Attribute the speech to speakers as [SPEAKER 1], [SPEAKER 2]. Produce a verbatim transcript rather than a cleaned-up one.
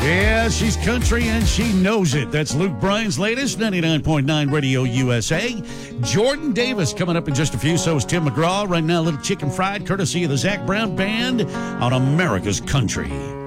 [SPEAKER 1] Yeah, she's country and she knows it. That's Luke Bryan's latest, ninety-nine point nine Radio U S A. Jordan Davis coming up in just a few. So is Tim McGraw. Right now, a little chicken fried, courtesy of the Zac Brown Band on America's Country.